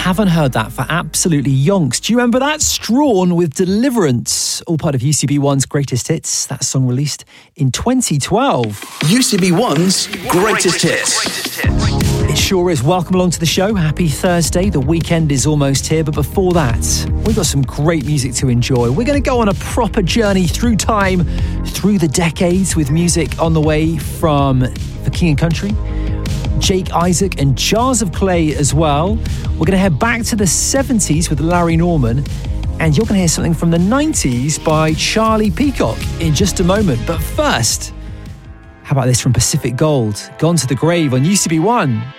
haven't heard that for absolutely yonks. Do you remember that? Strawn with Deliverance, all part of UCB1's Greatest Hits. That song released in 2012. UCB1's Greatest Hits. It sure is. Welcome along to the show. Happy Thursday. The weekend is almost here, but before that, we've got some great music to enjoy. We're going to go on a proper journey through time, through the decades, with music on the way from The King and Country, Jake Isaac and Jars of Clay as well. We're going to head back to the 70s with Larry Norman, and you're going to hear something from the 90s by Charlie Peacock in just a moment. But first, how about this from Pacific Gold? Gone to the Grave on UCB1.